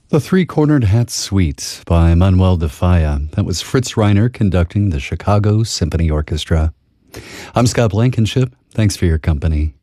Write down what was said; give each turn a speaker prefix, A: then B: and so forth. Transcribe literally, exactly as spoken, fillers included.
A: The Three-Cornered Hat Suite by Manuel de Falla. That was Fritz Reiner conducting the Chicago Symphony Orchestra. I'm Scott Blankenship. Thanks for your company.